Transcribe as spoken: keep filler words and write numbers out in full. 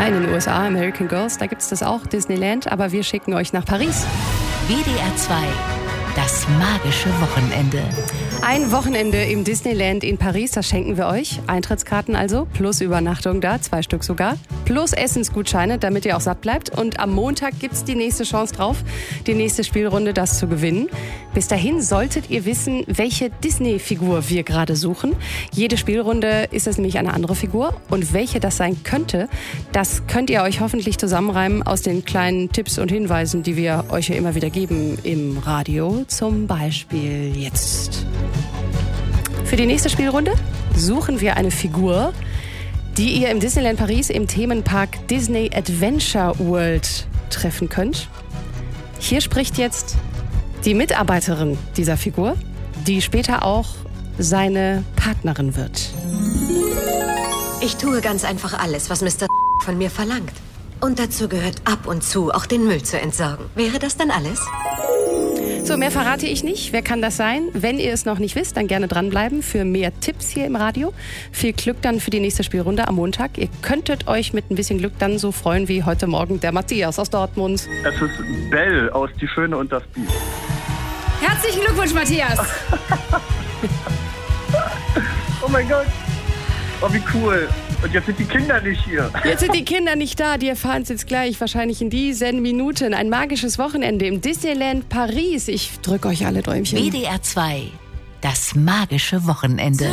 in den U S A, American Girls, da gibt es das auch, Disneyland, aber wir schicken euch nach Paris. W D R zwei, das magische Wochenende. Ein Wochenende im Disneyland in Paris, das schenken wir euch. Eintrittskarten also, plus Übernachtung da, zwei Stück sogar, plus Essensgutscheine, damit ihr auch satt bleibt. Und am Montag gibt's die nächste Chance drauf, die nächste Spielrunde, das zu gewinnen. Bis dahin solltet ihr wissen, welche Disney-Figur wir gerade suchen. Jede Spielrunde ist es nämlich eine andere Figur. Und welche das sein könnte, das könnt ihr euch hoffentlich zusammenreimen aus den kleinen Tipps und Hinweisen, die wir euch ja immer wieder geben im Radio. Zum Beispiel jetzt. Für die nächste Spielrunde suchen wir eine Figur, die ihr im Disneyland Paris im Themenpark Disney Adventure World treffen könnt. Hier spricht jetzt die Mitarbeiterin dieser Figur, die später auch seine Partnerin wird. Ich tue ganz einfach alles, was Mister von mir verlangt. Und dazu gehört ab und zu auch den Müll zu entsorgen. Wäre das dann alles? So, mehr verrate ich nicht. Wer kann das sein? Wenn ihr es noch nicht wisst, dann gerne dranbleiben für mehr Tipps hier im Radio. Viel Glück dann für die nächste Spielrunde am Montag. Ihr könntet euch mit ein bisschen Glück dann so freuen wie heute Morgen der Matthias aus Dortmund. Es ist Belle aus Die Schöne und das Biest. Herzlichen Glückwunsch, Matthias. Oh mein Gott. Oh, wie cool. Und jetzt sind die Kinder nicht hier. Jetzt sind die Kinder nicht da, die erfahren es jetzt gleich, wahrscheinlich in diesen Minuten. Ein magisches Wochenende im Disneyland Paris. Ich drücke euch alle Däumchen. W D R zwei, das magische Wochenende.